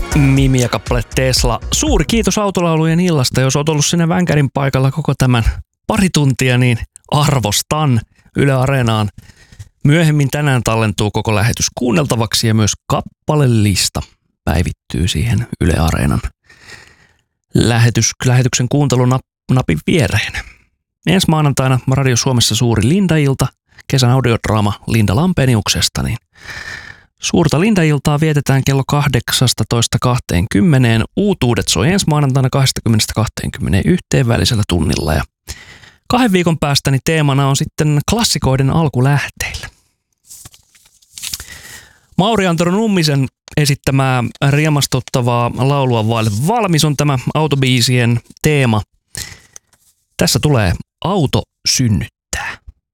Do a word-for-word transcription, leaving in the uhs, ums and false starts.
Mimi ja kappale Tesla. Suuri kiitos autolaulujen illasta. Jos oot ollut sinne Vänkärin paikalla koko tämän pari tuntia, niin arvostan. Yle Areenaan myöhemmin tänään tallentuu koko lähetys kuunneltavaksi ja myös kappalelista päivittyy siihen Yle Areenan lähetys, lähetyksen kuuntelunapin viereen. Ensi maanantaina Radio Suomessa suuri Linda-ilta, kesän audiodraama Linda Lampeniuksesta, niin suurta Linda-iltaa vietetään kello kahdeksastatoista kaksikymmentä. Uutuudet soi ensi maanantaina kaksikymmentä kaksikymmentäyksi välisellä tunnilla. Ja kahden viikon päästä niin teemana on sitten klassikoiden alkulähteillä. Mauri Antero Nummisen esittämää riemastuttavaa laulua vaille valmis on tämä autobiisien teema. Tässä tulee Auto synnyttää.